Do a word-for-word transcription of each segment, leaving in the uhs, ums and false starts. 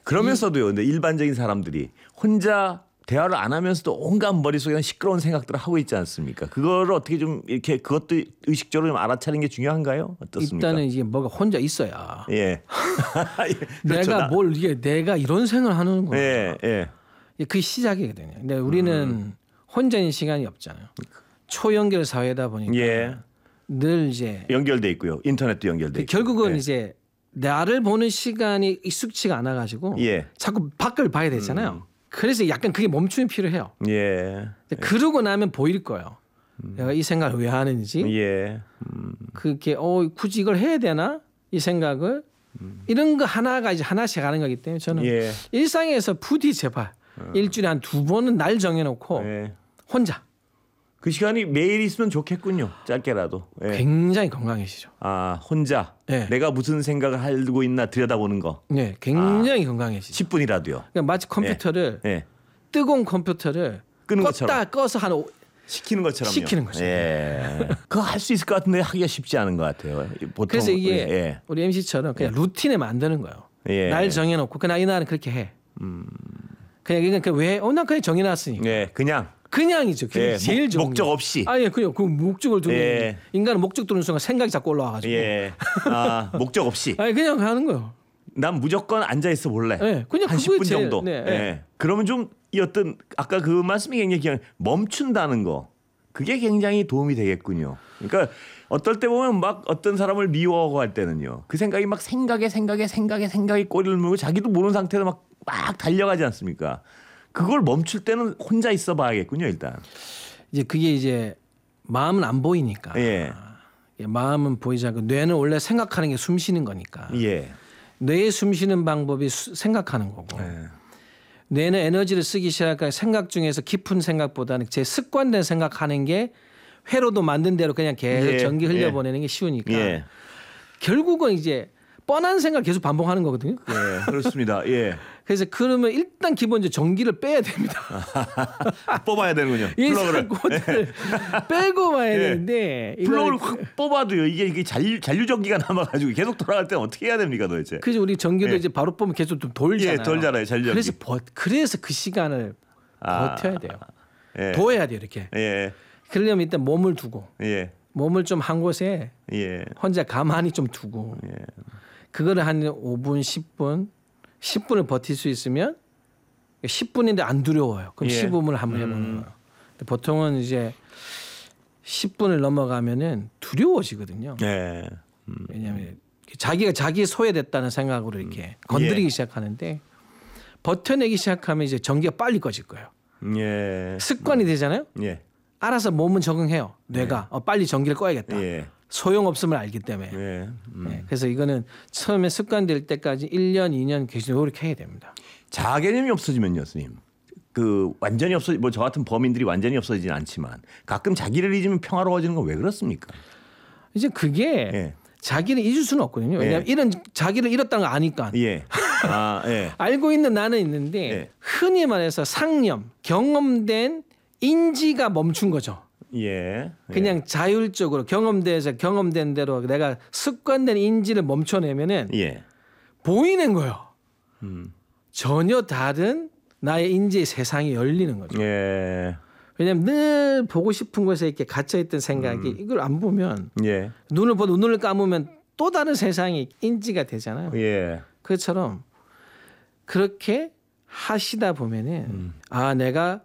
그러면서도요. 근데 일반적인 사람들이 혼자 대화를 안 하면서도 온갖 머릿속에 시끄러운 생각들을 하고 있지 않습니까? 그거를 어떻게 좀 이렇게 그것도 의식적으로 좀 알아차리는 게 중요한가요? 어떻습니까? 일단은 이게 뭐가 혼자 있어야. 예. 그렇죠. 내가 뭘 이게 내가 이런 생각을 하는 거예요. 예, 예. 그 시작이거든요. 근데 우리는 음. 혼자인 시간이 없잖아요. 초연결 사회다 보니까 예. 늘 이제 연결돼 있고요. 인터넷도 연결돼 있고. 결국은 예. 이제 나를 보는 시간이 익숙치가 않아가지고 예. 자꾸 밖을 봐야 되잖아요. 음. 그래서 약간 그게 멈춤이 필요해요. 예. 그러고 나면 보일 거예요. 음. 내가 이 생각을 왜 하는지. 예. 음. 그게 어 굳이 이걸 해야 되나 이 생각을 음. 이런 거 하나가 이제 하나씩 하는 거기 때문에 저는 예. 일상에서 부디 제발 어. 일주일에 한 두 번은 날 정해놓고 예. 혼자. 그 시간이 매일 있으면 좋겠군요. 짧게라도. 예. 굉장히 건강해지죠. 아 혼자 예. 내가 무슨 생각을 하고 있나 들여다보는 거. 네, 굉장히 아, 건강해지죠. 십 분이라도요. 그러니까 마치 컴퓨터를 예. 예. 뜨거운 컴퓨터를 끄는 껐다 것처럼. 꺼서 한 오, 시키는 것처럼요. 시키는 거죠. 예. 그거 할 수 있을 것 같은데 하기가 쉽지 않은 것 같아요. 보통. 그래서 이게 예. 우리 엠씨처럼 그냥 예. 루틴에 만드는 거예요. 예. 날 정해놓고 그냥 이날은 그렇게 해. 음. 그냥 그러니까 왜? 어, 난 그냥 정해놨으니까. 예. 그냥. 그냥이죠. 그게 예. 제일 좋은 목적 없이. 아, 예, 그냥 그 목적을 두는 예. 인간은 목적 두는 순간 생각이 자꾸 올라와가지고. 예. 아 목적 없이. 아니 그냥 가는 거요. 난 무조건 앉아 있어 볼래. 예. 그냥 한 십 분 제일, 정도. 네, 예. 예. 그러면 좀 이 어떤 아까 그 말씀이 굉장히 기억 멈춘다는 거. 그게 굉장히 도움이 되겠군요. 그러니까 어떨 때 보면 막 어떤 사람을 미워하고 할 때는요. 그 생각이 막 생각에 생각에 생각에 생각이 꼬리를 물고 자기도 모르는 상태로 막, 막 달려가지 않습니까? 그걸 멈출 때는 혼자 있어 봐야겠군요, 일단. 이제 그게 이제 마음은 안 보이니까. 예. 마음은 보이지 않고 뇌는 원래 생각하는 게 숨 쉬는 거니까. 예. 뇌의 숨 쉬는 방법이 수, 생각하는 거고. 예. 뇌는 에너지를 쓰기 시작하니까 생각 중에서 깊은 생각보다는 제 습관된 생각하는 게 회로도 만든 대로 그냥 계속 예. 전기 흘려보내는 예. 게 쉬우니까 예. 결국은 이제 뻔한 생각을 계속 반복하는 거거든요. 예, 그렇습니다. 예. 그래서 그러면 일단 기본적으로 전기를 빼야 됩니다. 뽑아야 되는군요. 플러그를 빼고 봐야 예. 되는데 플러그를 확 뽑아도요. 이게 이게 잔류 잔류 전기가 남아가지고 계속 돌아갈 때는 어떻게 해야 됩니까, 도대체? 그래서 우리 전기도 예. 이제 바로 뽑으면 계속 좀 돌잖아요. 예, 돌잖아요, 잔류 전기. 그래서 버, 그래서 그 시간을 아. 버텨야 돼요. 예. 둬야 돼요, 이렇게. 예. 그러려면 일단 몸을 두고 예. 몸을 좀 한 곳에 예. 혼자 가만히 좀 두고 예. 그거를 한 오 분, 십 분, 십 분을 버틸 수 있으면 십 분인데 안 두려워요. 그럼 예. 십오 분을 한번 해보는 음. 거예요. 근데 보통은 이제 십 분을 넘어가면은 두려워지거든요. 예. 음. 왜냐하면 자기가 자기 소외됐다는 생각으로 이렇게 건드리기 예. 시작하는데 버텨내기 시작하면 이제 전기가 빨리 꺼질 거예요. 예. 습관이 되잖아요. 예. 알아서 몸은 적응해요. 뇌가 어, 빨리 전기를 꺼야겠다. 예. 소용없음을 알기 때문에. 예. 음. 네, 그래서 이거는 처음에 습관될 때까지 일 년, 이 년 계속 노력해야 됩니다. 자아 개념이 없어지면요, 스님. 그 완전히 없어 뭐 저 같은 범인들이 완전히 없어지진 않지만 가끔 자기를 잊으면 평화로워지는 건 왜 그렇습니까? 이제 그게 예. 자기를 잊을 수는 없거든요. 왜냐하면 예. 이런 자기를 잃었다는 걸 아니까. 예. 아, 예. 알고 있는 나는 있는데 예. 흔히 말해서 상념, 경험된 인지가 멈춘 거죠. 예. 그냥 예. 자율적으로 경험돼서 경험된 대로 내가 습관된 인지를 멈춰내면은 예. 보이는 거예요. 음. 전혀 다른 나의 인지의 세상이 열리는 거죠. 예. 왜냐하면 늘 보고 싶은 곳에 이렇게 갇혀있던 생각이 음. 이걸 안 보면 예. 눈을 보고 눈을 감으면 또 다른 세상이 인지가 되잖아요. 예. 그것처럼 그렇게 하시다 보면은 음. 아 내가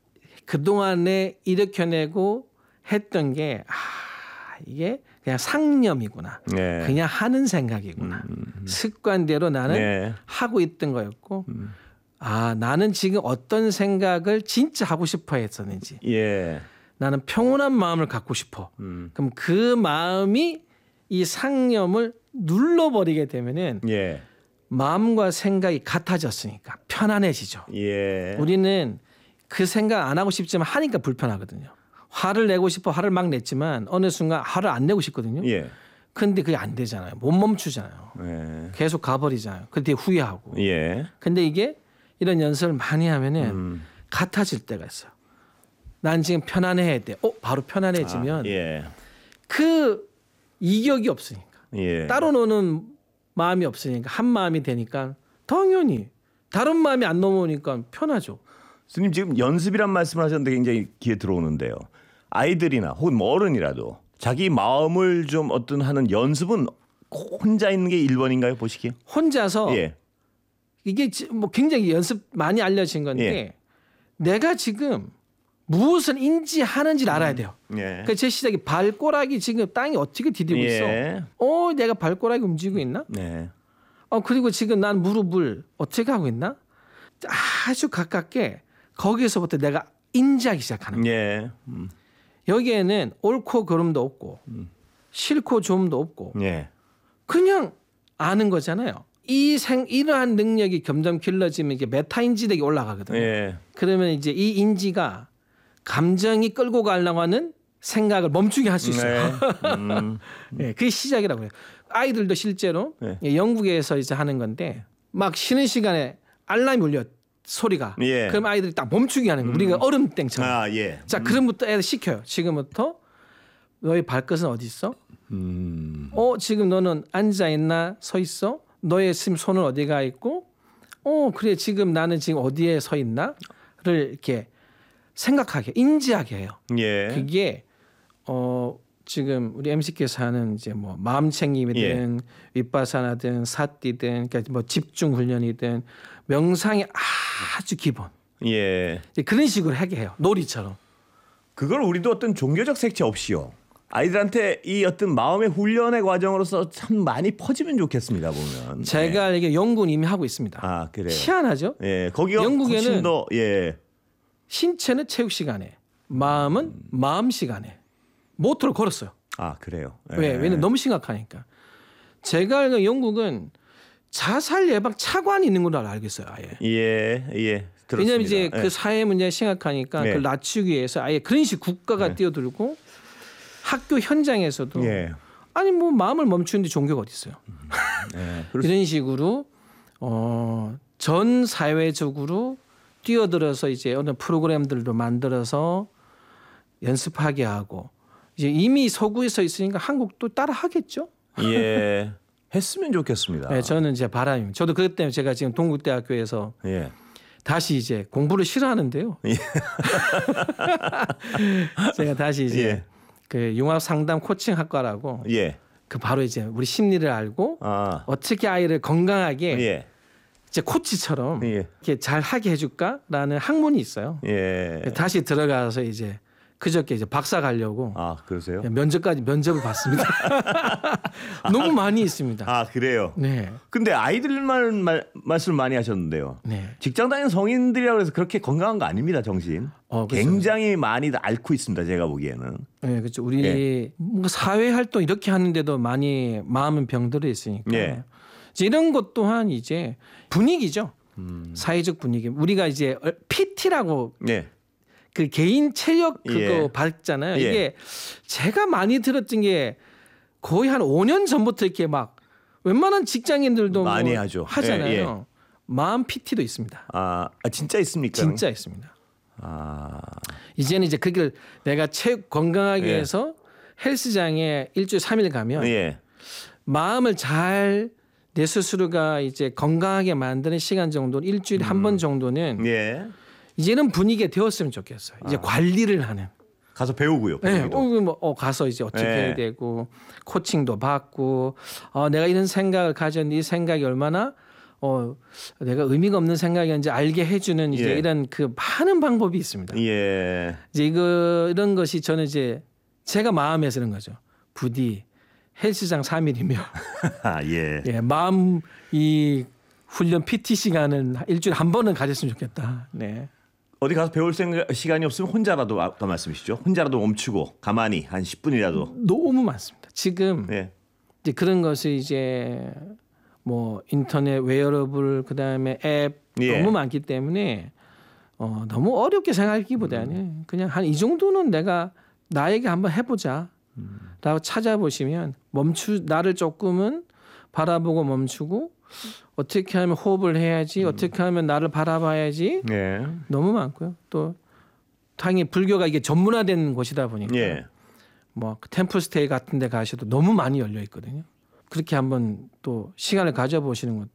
그동안에 일으켜내고 했던 게 아 이게 그냥 상념이구나. 예. 그냥 하는 생각이구나. 음, 음. 습관대로 나는 네. 하고 있던 거였고 음. 아 나는 지금 어떤 생각을 진짜 하고 싶어 했었는지 예. 나는 평온한 마음을 갖고 싶어. 음. 그럼 그 마음이 이 상념을 눌러버리게 되면은 예. 마음과 생각이 같아졌으니까 편안해지죠. 예. 우리는 그 생각 안 하고 싶지만 하니까 불편하거든요. 화를 내고 싶어 화를 막 냈지만 어느 순간 화를 안 내고 싶거든요. 예. 근데 그게 안 되잖아요. 못 멈추잖아요. 예. 계속 가버리잖아요. 그때 후회하고. 예. 근데 이게 이런 연습을 많이 하면은 음. 같아질 때가 있어요. 난 지금 편안해야 돼. 어, 바로 편안해지면 아, 예. 그 이격이 없으니까. 예. 따로 노는 마음이 없으니까 한 마음이 되니까 당연히 다른 마음이 안 넘어오니까 편하죠. 스님 지금 연습이란 말씀을 하셨는데 굉장히 귀에 들어오는데요. 아이들이나 혹은 뭐 어른이라도 자기 마음을 좀 어떤 하는 연습은 혼자 있는 게 일 번인가요? 보시기에? 혼자서 예. 이게 지- 뭐 굉장히 연습 많이 알려진 건데 예. 내가 지금 무엇을 인지하는지를 알아야 돼요. 예. 그러니까 제 시작이 발꼬락이 지금 땅이 어떻게 디디고 있어? 예. 어, 내가 발꼬락이 움직이고 있나? 네. 어, 그리고 지금 난 무릎을 어떻게 하고 있나? 아주 가깝게 거기에서부터 내가 인지하기 시작하는 거예요. 예. 음. 여기에는 옳고 그름도 없고 싫고 좋음도 없고 예. 그냥 아는 거잖아요. 이 생 이러한 능력이 점점 길러지면 이게 메타 인지력이 올라가거든요. 예. 그러면 이제 이 인지가 감정이 끌고 가려고 하는 생각을 멈추게 할 수 있어요. 네. 음. 네, 그게 시작이라고 해요. 아이들도 실제로 네. 예, 영국에서 이제 하는 건데 막 쉬는 시간에 알람이 울려 소리가. 예. 그럼 아이들이 딱 멈추게 하는 거예요. 우리가 얼음땡처럼. 아, 예. 자, 그럼부터 애들 시켜요. 지금부터 너의 발끝은 어디 있어? 음. 어, 지금 너는 앉아 있나 서 있어? 너의 지금 손은 어디가 있고? 어, 그래 지금 나는 지금 어디에 서 있나?를 이렇게 생각하게 인지하게 해요. 예. 그게 어 지금 우리 엠씨께서 하는 이제 뭐 마음 챙김이든 윗바사나든 사띠든 그러니까 뭐 집중 훈련이든 명상의 아주 기본 예. 이제 그런 식으로 하게 해요. 놀이처럼. 그걸 우리도 어떤 종교적 색채 없이요. 아이들한테 이 어떤 마음의 훈련의 과정으로서 참 많이 퍼지면 좋겠습니다. 보면. 제가 이게 연구는 이미 하고 있습니다. 아, 그래요. 희한하죠? 예. 거기가 영국에는 훨씬 더 예. 신체는 체육 시간에, 마음은 마음 시간에 모토를 걸었어요. 아, 그래요. 예. 왜? 왜냐면 너무 심각하니까. 제가 알기로 영국은 자살 예방 차관이 있는 걸로 알겠어요. 아예. 예. 예. 들었습니다. 왜냐하면 이제 예. 그 사회 문제가 심각하니까 네. 그걸 낮추기 위해서 아예 그런 식 국가가 네. 뛰어들고 학교 현장에서도 예. 아니 뭐 마음을 멈추는데 종교가 어디 있어요? 예. 이런 식으로 어, 전 사회적으로 뛰어들어서 이제 어느 프로그램들도 만들어서 연습하게 하고 이제 이미 서구에 서 있으니까 한국도 따라 하겠죠. 예. 했으면 좋겠습니다. 네, 저는 이제 바람입니다. 저도 그것 때문에 제가 지금 동국대학교에서 예. 다시 이제 공부를 싫어하는데요. 예. 제가 다시 이제 예. 그 융합 상담 코칭 학과라고 예. 그 바로 이제 우리 심리를 알고 아. 어떻게 아이를 건강하게 예. 이제 코치처럼 예. 이렇게 잘 하게 해줄까라는 학문이 있어요. 예. 다시 들어가서 이제 그저께 이제 박사 가려고 아, 그러세요? 면접까지 면접을 봤습니다. 너무 많이 있습니다. 아, 그래요. 네, 근데 아이들만 말, 말씀 많이 하셨는데요. 네. 직장 다니는 성인들이라고 해서 그렇게 건강한 거 아닙니다, 정신. 어, 그렇죠. 굉장히 많이 앓고 있습니다, 제가 보기에는. 네, 그렇죠. 우리 예. 뭔가 사회 활동 이렇게 하는데도 많이 마음은 병들어 있으니까 예. 이제 이런 것 또한 이제 분위기죠. 음. 사회적 분위기. 우리가 이제 피티라고 네. 그 개인 체력 그거 예. 받잖아요. 예. 이게 제가 많이 들었던 게 거의 한 오 년 전부터 이렇게 막 웬만한 직장인들도 많이 뭐 하죠. 하잖아요. 예, 예. 마음 피티도 있습니다. 아, 아, 진짜 있습니까? 진짜 있습니다. 아. 이제는 이제 그걸 내가 체육 건강하기 예. 위해서 헬스장에 일주일 삼 일 가면 예. 마음을 잘 내 스스로가 이제 건강하게 만드는 시간 정도 일주일에 한 번 정도는 예. 이제는 분위기가 되었으면 좋겠어요. 이제 아. 관리를 하는. 가서 배우고요. 네, 배우기도. 어, 뭐, 어, 가서 이제 어떻게 네. 해야 되고 코칭도 받고 어, 내가 이런 생각을 가졌는데 이 생각이 얼마나 어, 내가 의미가 없는 생각이었는지 알게 해주는 이제 예. 이런 그 많은 방법이 있습니다. 예. 이제 이거 이런 것이 저는 이제 제가 마음에 쓰는 거죠. 부디 헬스장 삼 일이며 아, 예. 예, 마음 이 훈련 피티 시간은 일주일에 한 번은 가졌으면 좋겠다. 네. 어디 가서 배울 생각, 시간이 없으면 혼자라도 아까 말씀이시죠. 혼자라도 멈추고 가만히 한 십 분이라도. 너무 많습니다. 지금 예. 이제 그런 것이 이제 뭐 인터넷 웨어러블 그다음에 앱 예. 너무 많기 때문에 어, 너무 어렵게 생각하기보다는 음. 그냥 한 이 정도는 내가 나에게 한번 해보자 라고 찾아보시면 멈추 나를 조금은 바라보고 멈추고 어떻게 하면 호흡을 해야지 음. 어떻게 하면 나를 바라봐야지 예. 너무 많고요. 또 당연히 불교가 이게 전문화된 곳이다 보니까 예. 뭐 템플스테이 같은 데 가셔도 너무 많이 열려 있거든요. 그렇게 한번 또 시간을 가져보시는 것도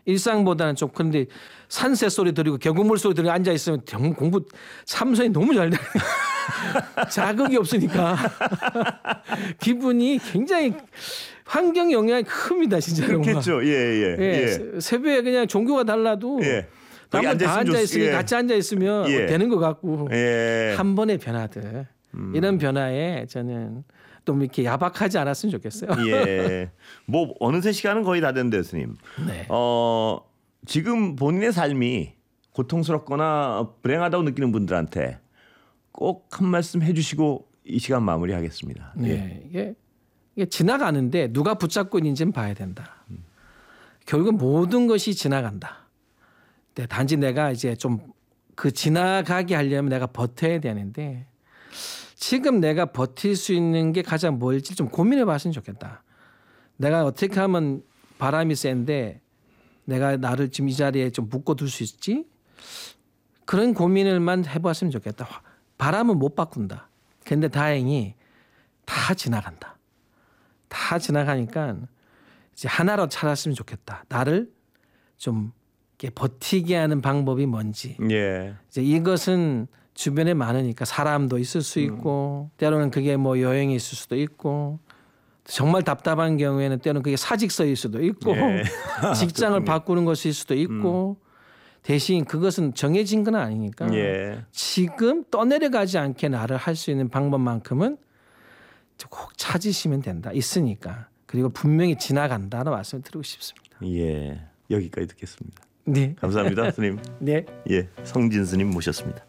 일상보다는 좀 그런데 산새 소리 들리고 개구물 소리 들리고 앉아 있으면 정말 공부 참선이 너무 잘 돼. 자극이 없으니까 기분이 굉장히 환경 영향이 큽니다, 진짜로. 그렇겠죠. 예, 예. 예, 예. 세배에 그냥 종교가 달라도 예. 남은 다 앉아 있으니 예. 같이 앉아 있으면 예. 되는 것 같고 예. 한 번의 변화들 음. 이런 변화에 저는 또 이렇게 야박하지 않았으면 좋겠어요. 예. 뭐 어느새 시간은 거의 다 됐는데 스님. 네. 어, 지금 본인의 삶이 고통스럽거나 불행하다고 느끼는 분들한테 꼭 한 말씀 해주시고 이 시간 마무리하겠습니다. 네, 예. 이게, 이게 지나가는데 누가 붙잡고 있는지는 봐야 된다. 음. 결국 모든 것이 지나간다. 네, 단지 내가 이제 좀 그 지나가게 하려면 내가 버텨야 되는데 지금 내가 버틸 수 있는 게 가장 뭘지 좀 고민해 봤으면 좋겠다. 내가 어떻게 하면 바람이 센데 내가 나를 지금 이 자리에 좀 묶어둘 수 있지? 그런 고민을만 해봤으면 좋겠다. 바람은 못 바꾼다. 근데 다행히 다 지나간다. 다 지나가니까 이제 하나로 찾았으면 좋겠다. 나를 좀 이렇게 버티게 하는 방법이 뭔지. 예. 이제 이것은 주변에 많으니까 사람도 있을 수 있고 음. 때로는 그게 뭐 여행이 있을 수도 있고 정말 답답한 경우에는 때로는 그게 사직서일 수도 있고 예. 직장을 바꾸는 것일 수도 있고 음. 대신 그것은 정해진 건 아니니까 예. 지금 떠내려가지 않게 나를 할 수 있는 방법만큼은 꼭 찾으시면 된다. 있으니까. 그리고 분명히 지나간다는 말씀을 드리고 싶습니다. 예. 여기까지 듣겠습니다. 네. 감사합니다, 스님. 네. 예. 성진 스님 모셨습니다.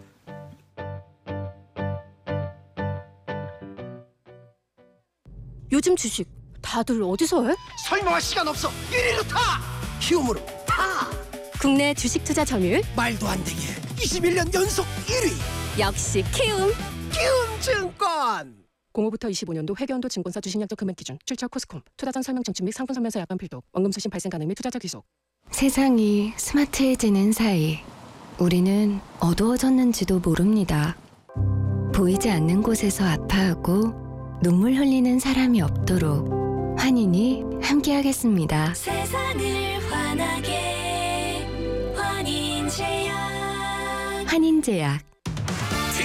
요즘 주식 다들 어디서 해? 설명할 시간 없어. 일 위로 타. 키움으로 타. 국내 주식 투자 점유율 말도 안 되게 이십일 년 연속 일 위. 역시 키움. 키움증권. 공오부터 이십오 년도 회계연도 증권사 주식약정 금액 기준 출처 코스콤 투자전 설명 청취 및 상품 설명서 약관 필독 원금 수신 발생 가능 및 투자자 귀속. 세상이 스마트해지는 사이 우리는 어두워졌는지도 모릅니다. 보이지 않는 곳에서 아파하고 눈물 흘리는 사람이 없도록 환인이 함께하겠습니다. 세상을 환하게 환인제약 환인제약